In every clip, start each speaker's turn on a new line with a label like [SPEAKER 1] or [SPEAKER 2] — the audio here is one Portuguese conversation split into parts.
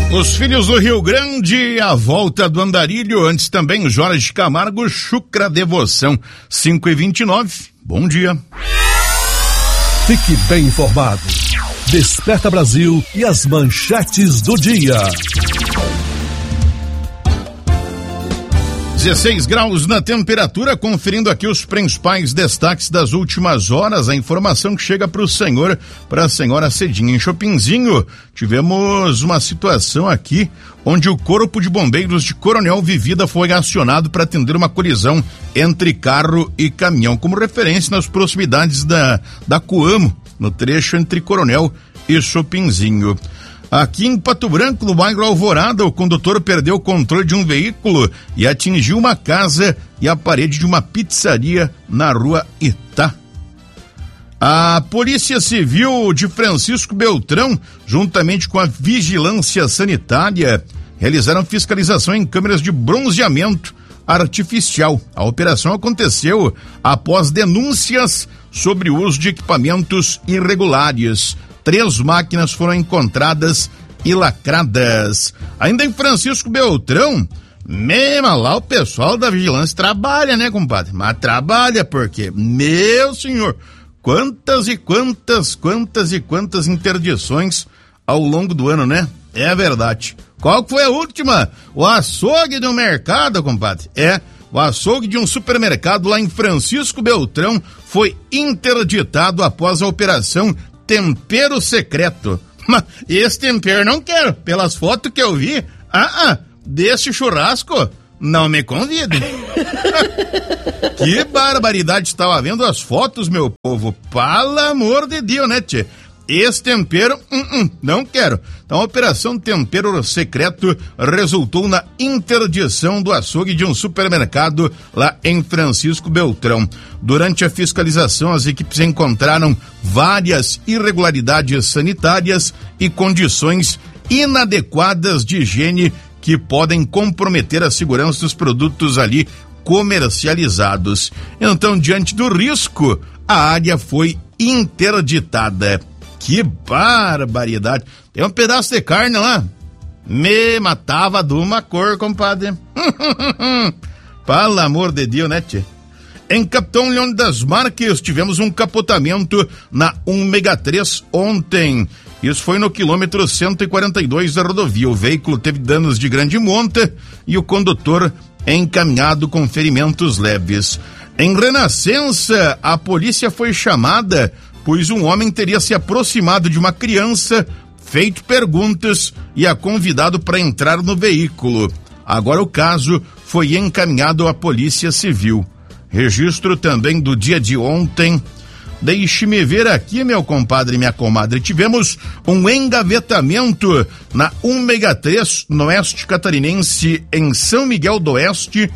[SPEAKER 1] Os filhos do Rio Grande, a volta do Andarilho, antes também Jorge Camargo, Chucra Devoção, 5h29. Bom dia.
[SPEAKER 2] Fique bem informado. Desperta Brasil e as manchetes do dia.
[SPEAKER 1] 16 graus na temperatura, conferindo aqui os principais destaques das últimas horas. A informação que chega para o senhor, para a senhora Cedinha. Em Chopinzinho, tivemos uma situação aqui onde o Corpo de Bombeiros de Coronel Vivida foi acionado para atender uma colisão entre carro e caminhão, como referência nas proximidades da Coamo, no trecho entre Coronel e Chopinzinho. Aqui em Pato Branco, no bairro Alvorada, o condutor perdeu o controle de um veículo e atingiu uma casa e a parede de uma pizzaria na rua Itá. A Polícia Civil de Francisco Beltrão, juntamente com a Vigilância Sanitária, realizaram fiscalização em câmeras de bronzeamento artificial. A operação aconteceu após denúncias sobre o uso de equipamentos irregulares. 3 máquinas foram encontradas e lacradas. Ainda em Francisco Beltrão, mesmo lá o pessoal da vigilância trabalha, né, compadre? Mas trabalha porque, meu senhor, quantas interdições ao longo do ano, né? É verdade. Qual foi a última? O açougue do mercado, compadre. O açougue de um supermercado lá em Francisco Beltrão foi interditado após a operação Tempero Secreto. Mas esse tempero não quero. Pelas fotos que eu vi, desse churrasco, não me convidem. Que barbaridade, estava vendo as fotos, meu povo. Pelo amor de Deus, né, tchê? Esse tempero, não quero. Então, a operação Tempero Secreto resultou na interdição do açougue de um supermercado lá em Francisco Beltrão. Durante a fiscalização, as equipes encontraram várias irregularidades sanitárias e condições inadequadas de higiene que podem comprometer a segurança dos produtos ali comercializados. Então, diante do risco, a área foi interditada. Que barbaridade. Tem um pedaço de carne lá. Me matava de uma cor, compadre. Pelo amor de Deus, né, tchê? Em Capitão Leão das Marques, tivemos um capotamento na 163 ontem. Isso foi no quilômetro 142 da rodovia. O veículo teve danos de grande monta e o condutor é encaminhado com ferimentos leves. Em Renascença, a polícia foi chamada pois um homem teria se aproximado de uma criança, feito perguntas e a convidado para entrar no veículo. Agora o caso foi encaminhado à Polícia Civil. Registro também do dia de ontem. Deixe-me ver aqui, meu compadre e minha comadre. Tivemos um engavetamento na 163 no Oeste Catarinense, em São Miguel do Oeste.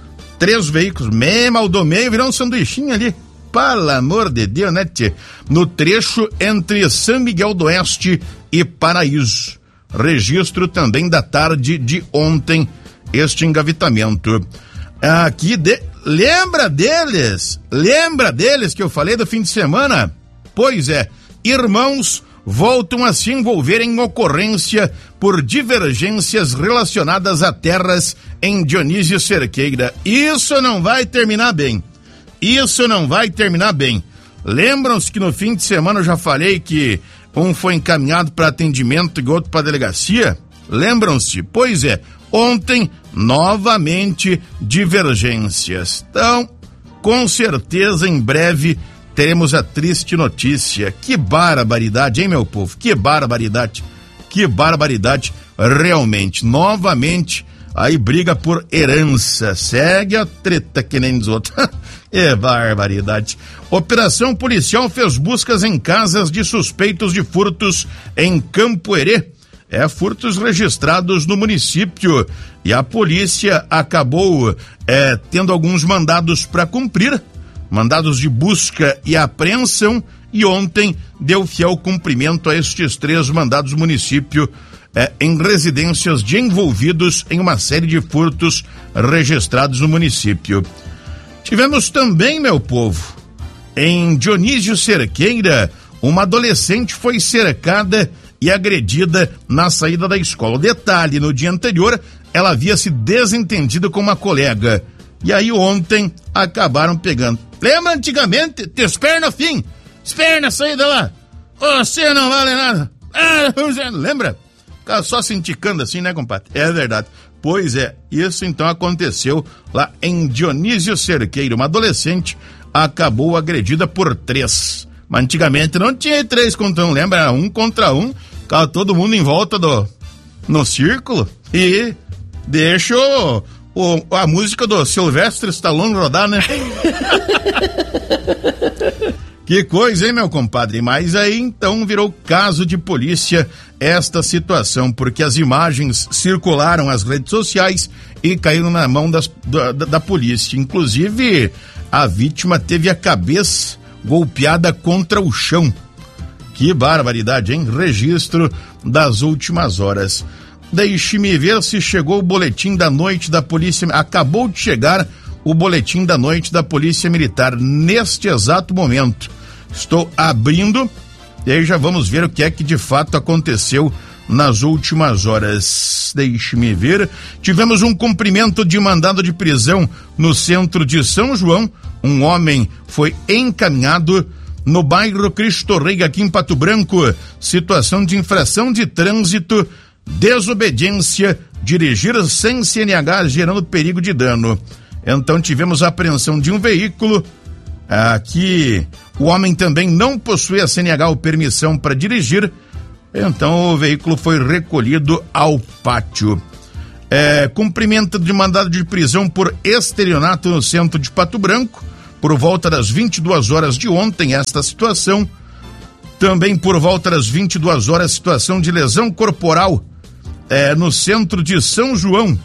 [SPEAKER 1] 3 veículos, mesmo ao do meio, virou um sanduichinho ali. Pelo amor de Deus, né, tchê? No trecho entre São Miguel do Oeste e Paraíso. Registro também da tarde de ontem, este engavetamento. Aqui, lembra deles? Lembra deles que eu falei do fim de semana? Pois é, irmãos voltam a se envolver em ocorrência por divergências relacionadas a terras em Dionísio Cerqueira. Isso não vai terminar bem. Isso não vai terminar bem. Lembram-se que no fim de semana eu já falei que um foi encaminhado para atendimento e outro para delegacia? Lembram-se? Pois é, ontem, novamente, divergências. Então, com certeza, em breve, teremos a triste notícia. Que barbaridade, hein, meu povo? Que barbaridade. Que barbaridade, realmente. Novamente, aí briga por herança. Segue a treta que nem os outros. É barbaridade. Operação policial fez buscas em casas de suspeitos de furtos em Campo Herê. Furtos registrados no município. E a polícia acabou tendo alguns mandados para cumprir. Mandados de busca e apreensão. E ontem deu fiel cumprimento a estes 3 mandados do município em residências de envolvidos em uma série de furtos registrados no município. Tivemos também, meu povo, em Dionísio Cerqueira, uma adolescente foi cercada e agredida na saída da escola. O detalhe, no dia anterior, ela havia se desentendido com uma colega. E aí ontem acabaram pegando. Lembra antigamente? Te espera no fim. Espera na saída lá. Você não vale nada. Lembra? Ficava só se indicando assim, né, compadre? É verdade. Pois é, isso então aconteceu lá em Dionísio Cerqueiro. Uma adolescente acabou agredida por 3. Mas antigamente não tinha 3 contra 1, lembra? Era 1 contra 1. Ficava todo mundo em volta no círculo e deixou a música do Sylvester Stallone rodar, né? Que coisa, hein, meu compadre? Mas aí, então, virou caso de polícia esta situação, porque as imagens circularam nas redes sociais e caíram na mão da polícia. Inclusive, a vítima teve a cabeça golpeada contra o chão. Que barbaridade, hein? Registro das últimas horas. Deixe-me ver se chegou o boletim da noite da polícia. Acabou de chegar o boletim da noite da Polícia Militar neste exato momento. Estou abrindo e aí já vamos ver o que é que de fato aconteceu nas últimas horas. Deixe-me ver. Tivemos um cumprimento de mandado de prisão no centro de São João. Um homem foi encaminhado no bairro Cristo Rei, aqui em Pato Branco. Situação de infração de trânsito, desobediência, dirigir sem CNH gerando perigo de dano. Então tivemos a apreensão de um veículo. Aqui o homem também não possui a CNH ou permissão para dirigir. Então o veículo foi recolhido ao pátio. Cumprimento de mandado de prisão por estelionato no centro de Pato Branco, por volta das 22 horas de ontem, esta situação. Também por volta das 22 horas, situação de lesão corporal no centro de São João.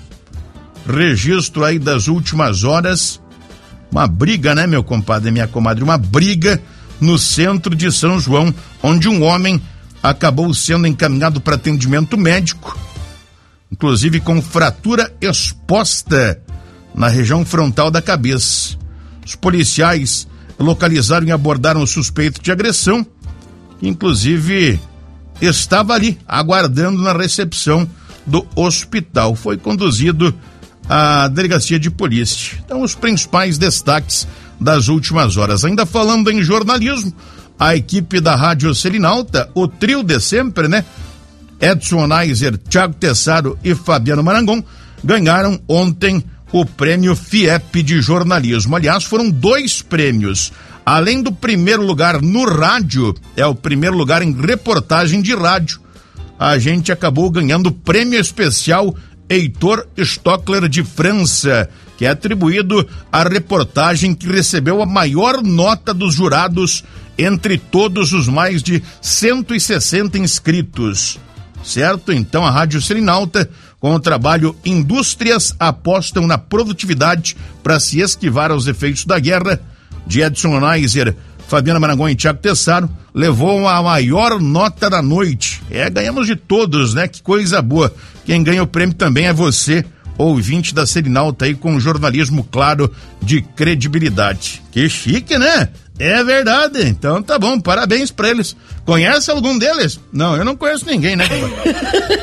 [SPEAKER 1] Registro aí das últimas horas. Uma briga, né, meu compadre e minha comadre? Uma briga no centro de São João, onde um homem acabou sendo encaminhado para atendimento médico, inclusive com fratura exposta na região frontal da cabeça. Os policiais localizaram e abordaram o suspeito de agressão, que inclusive estava ali aguardando na recepção do hospital. Foi conduzido à delegacia de polícia. Então, os principais destaques das últimas horas. Ainda falando em jornalismo, a equipe da Rádio Selinalta, o trio de sempre, né? Edson Neiser, Thiago Tessaro e Fabiano Marangon ganharam ontem o prêmio FIEP de jornalismo. Aliás, foram 2 prêmios. Além do primeiro lugar no rádio, o primeiro lugar em reportagem de rádio, a gente acabou ganhando o prêmio especial Heitor Stockler de França, que é atribuído à reportagem que recebeu a maior nota dos jurados entre todos os mais de 160 inscritos. Certo? Então a Rádio Selinalta, com o trabalho Indústrias Apostam na Produtividade para se esquivar aos efeitos da guerra, de Edson Neiser, Fabiana Marangon e Thiago Tessaro, levou a maior nota da noite. Ganhamos de todos, né? Que coisa boa. Quem ganha o prêmio também é você, ouvinte da Selinalta aí, com jornalismo claro, de credibilidade. Que chique, né? É verdade. Então tá bom, parabéns pra eles. Conhece algum deles? Não, eu não conheço ninguém, né?